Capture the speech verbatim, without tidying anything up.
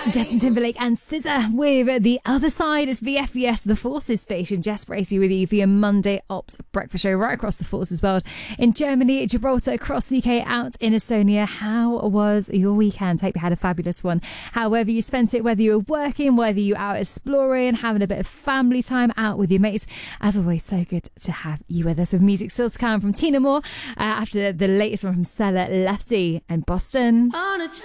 Justin Timberlake and S Z A with The Other Side. It's V F V S, the Forces station. Jess Bracey with you for your Monday Ops breakfast show right across the Forces world. In Germany, Gibraltar, across the U K, out in Estonia. How was your weekend? Hope you had a fabulous one. However you spent it, whether you were working, whether you were out exploring, having a bit of family time out with your mates. As always, so good to have you with us. With music still to come from Tina Moore uh, after the latest one from Stella Lefty and Boston.